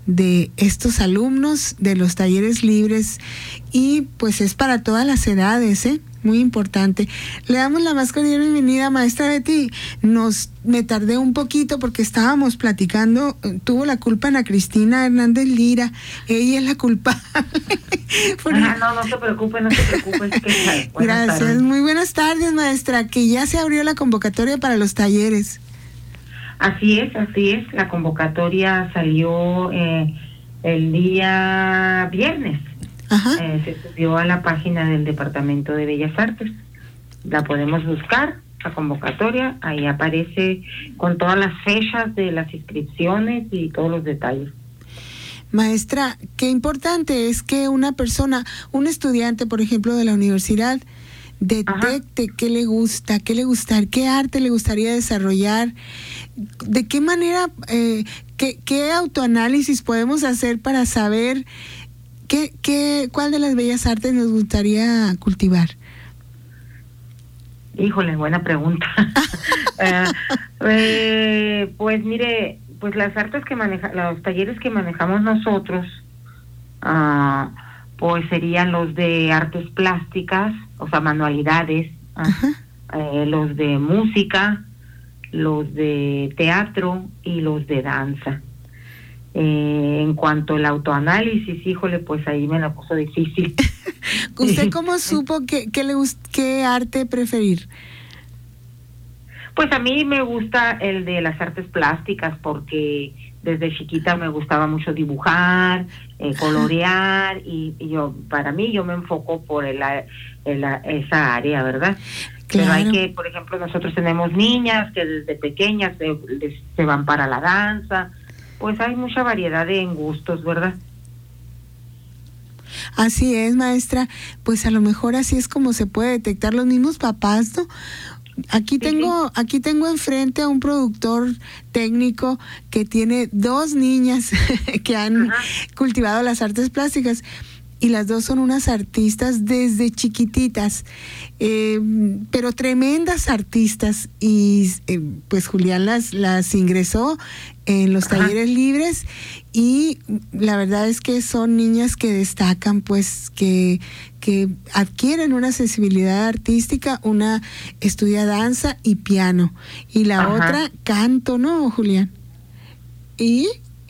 de estos alumnos de los talleres libres, y pues es para todas las edades, muy importante. Le damos la más cordial bienvenida, maestra Betty. Me tardé un poquito porque estábamos platicando, tuvo la culpa Ana Cristina Hernández Lira, ella es la culpable. No se preocupe, Gracias, tardes. Muy buenas tardes, maestra, que ya se abrió la convocatoria para los talleres. Así es, la convocatoria salió el día viernes. Se subió a la página del Departamento de Bellas Artes. La podemos buscar, la convocatoria, ahí aparece con todas las fechas de las inscripciones y todos los detalles. Maestra, qué importante es que una persona, un estudiante, por ejemplo, de la universidad, detecte qué le gusta, qué arte le gustaría desarrollar, de qué manera, qué autoanálisis podemos hacer para saber cuál de las bellas artes nos gustaría cultivar. Híjole, buena pregunta. Pues mire, pues las artes que los talleres que manejamos nosotros, pues serían los de artes plásticas, o sea, manualidades, los de música, los de teatro y los de danza. En cuanto al autoanálisis, híjole, pues ahí me la puso difícil. ¿Usted cómo supo qué arte preferir? Pues a mí me gusta el de las artes plásticas porque desde chiquita me gustaba mucho dibujar, colorear y yo me enfoco por esa área, ¿verdad? Claro. Pero hay que, por ejemplo, nosotros tenemos niñas que desde pequeñas se van para la danza. Pues hay mucha variedad en gustos, ¿verdad? Así es, maestra. Pues a lo mejor así es como se puede detectar los mismos papás, ¿no? Aquí tengo enfrente a un productor técnico que tiene 2 niñas que han cultivado las artes plásticas. Y las 2 son unas artistas desde chiquititas, pero tremendas artistas. Y pues Julián las ingresó en los talleres libres, y la verdad es que son niñas que destacan, pues que adquieren una sensibilidad artística. Una estudia danza y piano, y la otra canto, ¿no, Julián? Y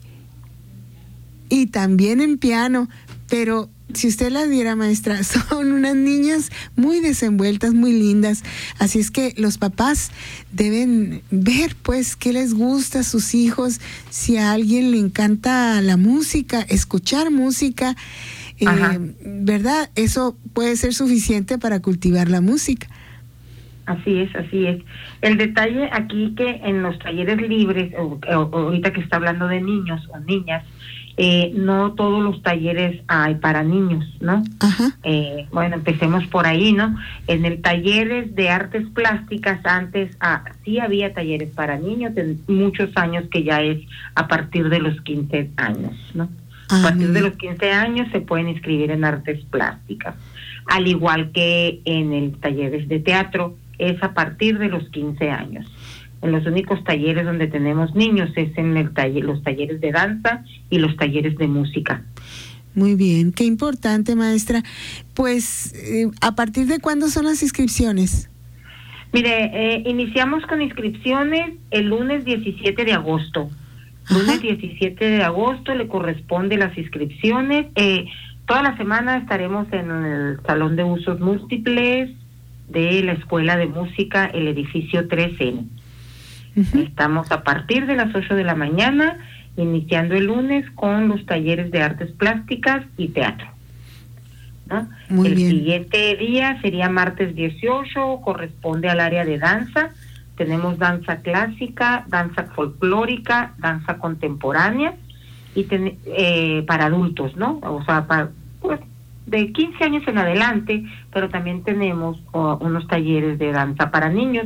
también en piano, pero si usted las viera, maestra, son unas niñas muy desenvueltas, muy lindas. Así es que los papás deben ver, pues, qué les gusta a sus hijos. Si a alguien le encanta la música, escuchar música, ¿verdad? Eso puede ser suficiente para cultivar la música. Así es. El detalle aquí que en los talleres libres, o ahorita que está hablando de niños o niñas, no todos los talleres hay para niños, ¿no? Bueno, empecemos por ahí, ¿no? En el talleres de artes plásticas antes sí había talleres para niños, en muchos años que ya es a partir de los 15 años, ¿no? A partir de los 15 años se pueden inscribir en artes plásticas, al igual que en el talleres de teatro, es a partir de los 15 años. En los únicos talleres donde tenemos niños es en los talleres de danza y los talleres de música. Muy bien, qué importante, maestra. Pues, ¿a partir de cuándo son las inscripciones? Mire, iniciamos con inscripciones el lunes 17 de agosto. Lunes 17 de agosto le corresponde las inscripciones. Toda la semana estaremos en el Salón de Usos Múltiples de la Escuela de Música, el edificio 3N. Estamos a partir de las 8 de la mañana, iniciando el lunes con los talleres de artes plásticas y teatro, ¿no? El siguiente día sería martes 18, corresponde al área de danza. Tenemos danza clásica, danza folclórica, danza contemporánea y para adultos, ¿no? O sea, pues, de 15 años en adelante, pero también tenemos unos talleres de danza para niños.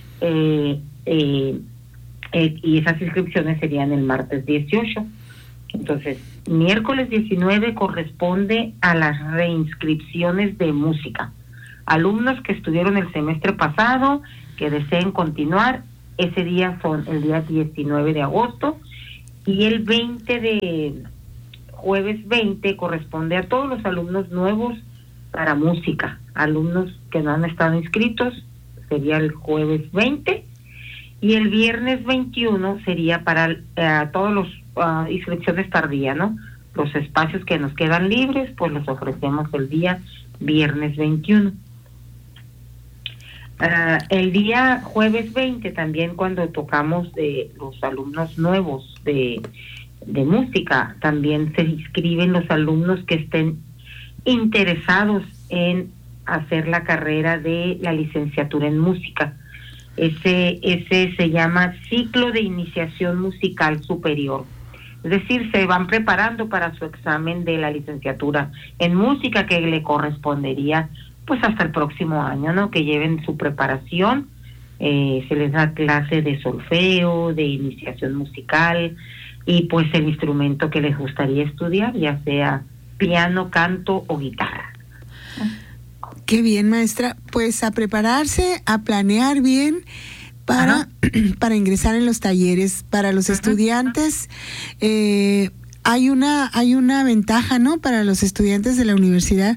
Y esas inscripciones serían el martes 18. Entonces, miércoles 19 corresponde a las reinscripciones de música. Alumnos que estuvieron el semestre pasado, que deseen continuar, ese día son el día 19 de agosto, y el 20 jueves 20 corresponde a todos los alumnos nuevos para música. Alumnos que no han estado inscritos sería el jueves 20, y el viernes 21 sería para todos los inscripciones tardías, ¿no? Los espacios que nos quedan libres, pues los ofrecemos el día viernes 21. El día jueves 20 también, cuando tocamos de los alumnos nuevos de música, también se inscriben los alumnos que estén interesados en hacer la carrera de la licenciatura en música. Ese se llama ciclo de iniciación musical superior. Es decir, se van preparando para su examen de la licenciatura en música, que le correspondería pues hasta el próximo año, ¿no? Que lleven su preparación, se les da clase de solfeo, de iniciación musical, y pues el instrumento que les gustaría estudiar, ya sea piano, canto o guitarra. Qué bien, maestra. Pues a prepararse, a planear bien para ingresar en los talleres. Para los estudiantes, hay una ventaja, ¿no? Para los estudiantes de la universidad.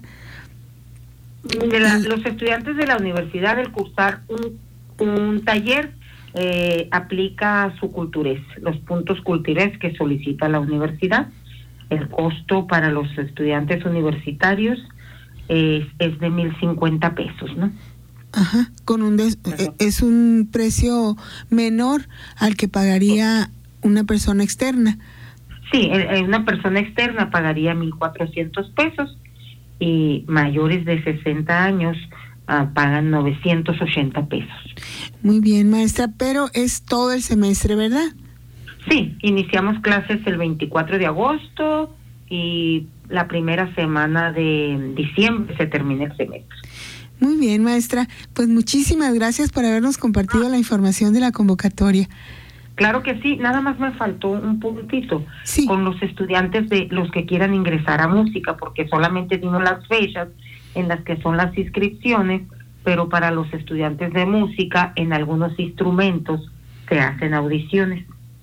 Los estudiantes de la universidad, el cursar un taller, aplica su Culturés, los puntos Culturés que solicita la universidad. El costo para los estudiantes universitarios es de 1,050 pesos, ¿no? Ajá, es un precio menor al que pagaría una persona externa. Sí, una persona externa pagaría 1,400 pesos, y mayores de 60 años pagan 980 pesos. Muy bien, maestra, pero es todo el semestre, ¿verdad? Sí, iniciamos clases el 24 de agosto y la primera semana de diciembre se termina el semestre. Muy bien, maestra. Pues muchísimas gracias por habernos compartido la información de la convocatoria. Claro que sí, nada más me faltó un puntito con los estudiantes de los que quieran ingresar a música, porque solamente dimos las fechas en las que son las inscripciones, pero para los estudiantes de música en algunos instrumentos se hacen audiciones.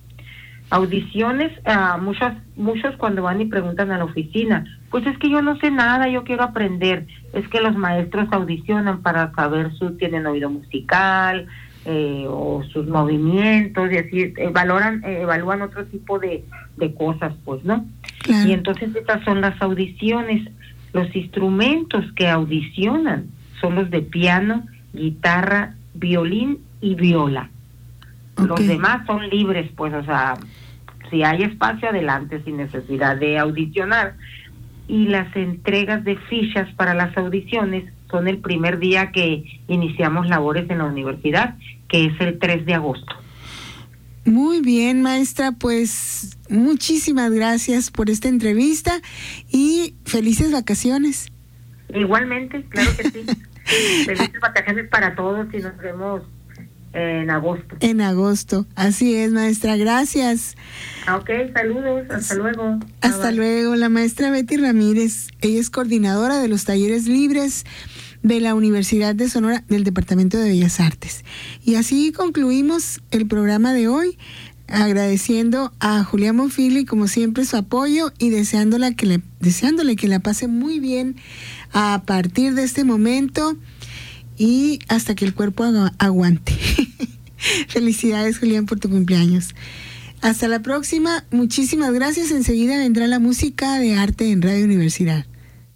Muchos cuando van y preguntan a la oficina, pues es que yo no sé nada, yo quiero aprender. Es que los maestros audicionan para saber si tienen oído musical, o sus movimientos, y así evalúan otro tipo de cosas, pues, ¿no? Claro. Y entonces estas son las audiciones. Los instrumentos que audicionan son los de piano, guitarra, violín y viola. Okay. Los demás son libres, pues, o sea, si hay espacio, adelante, sin necesidad de audicionar. Y las entregas de fichas para las audiciones son el primer día que iniciamos labores en la universidad, que es el 3 de agosto. Muy bien, maestra, pues muchísimas gracias por esta entrevista y felices vacaciones. Igualmente, claro que sí. Felices vacaciones para todos y nos vemos en agosto. En agosto, así es, maestra, gracias. Ok, saludos, hasta luego. Hasta luego, la maestra Betty Ramírez, ella es coordinadora de los talleres libres de la Universidad de Sonora del Departamento de Bellas Artes. Y así concluimos el programa de hoy, agradeciendo a Julián Bonfili, como siempre, su apoyo y deseándole que la pase muy bien a partir de este momento y hasta que el cuerpo aguante. Felicidades, Julián, por tu cumpleaños. Hasta la próxima, muchísimas gracias. Enseguida vendrá la música de arte en Radio Universidad.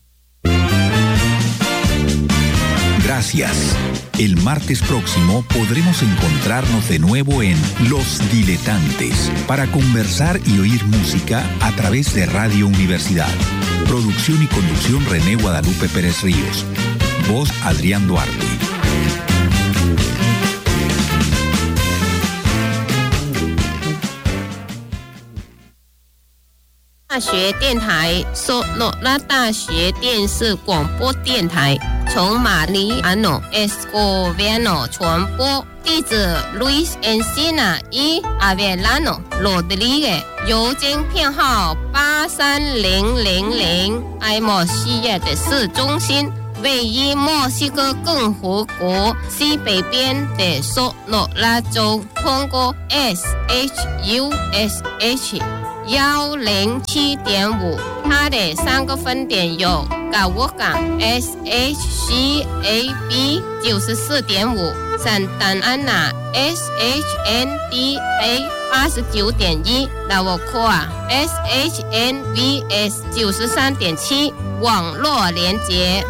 Gracias. El martes próximo podremos encontrarnos de nuevo en Los Diletantes para conversar y oír música a través de Radio Universidad. Producción y conducción René Guadalupe Pérez Ríos. Voz Adrián Duarte. 大学电台索诺拉大学电视广播电台从马里阿诺 Escoviano 传播，地址 Luis Encina y Avelano Rodríguez， 邮件编号83000，爱莫西亚的市中心，位于墨西哥共和国西北边的索诺拉州，通过 SHUSH。 107.5，它的3个分点有高沃港 SHCAB 94.5，圣丹安娜 SHNDA 89.1，拉沃库啊 SHNVS 93.7，网络连接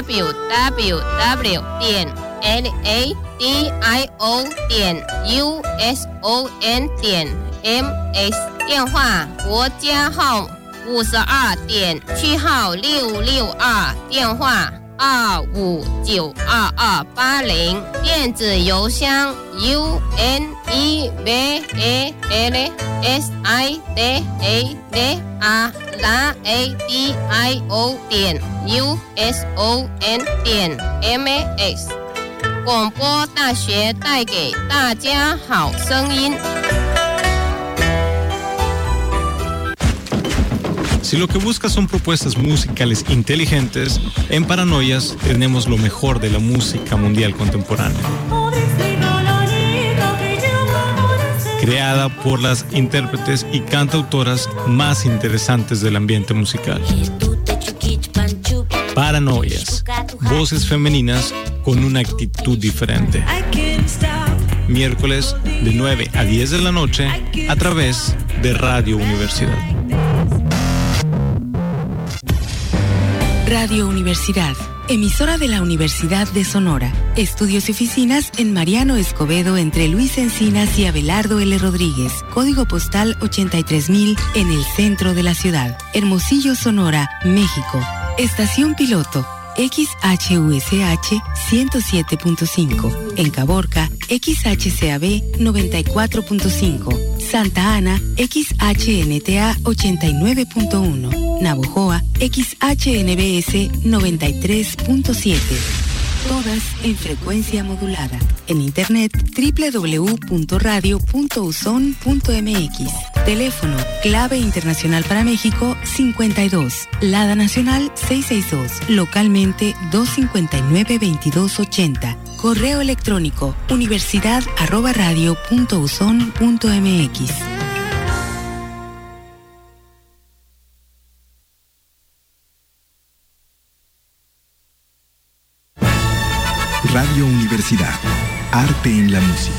www.radio.uson.ms， 电话国家号52点，区号662，电话2592280，电子邮箱 UNEVALSIDARADIO.USON.MX。 广播大学带给大家好声音。 Si lo que buscas son propuestas musicales inteligentes, en Paranoias tenemos lo mejor de la música mundial contemporánea. Creada por las intérpretes y cantautoras más interesantes del ambiente musical. Paranoias, voces femeninas con una actitud diferente. Miércoles de 9 a 10 de la noche a través de Radio Universidad. Radio Universidad, emisora de la Universidad de Sonora. Estudios y oficinas en Mariano Escobedo entre Luis Encinas y Abelardo L. Rodríguez. Código postal 83,000 en el centro de la ciudad. Hermosillo, Sonora, México. Estación piloto XHUSH 107.5. En Caborca, XHCAB 94.5. Santa Ana, XHNTA 89.1. Navojoa, XHNBS 93.7. Todas en frecuencia modulada. En internet www.radio.uson.mx. Teléfono clave internacional para México 52. Lada nacional 662. Localmente 259-2280. Correo electrónico universidad@radio.uson.mx. Radio Universidad. Arte en la música.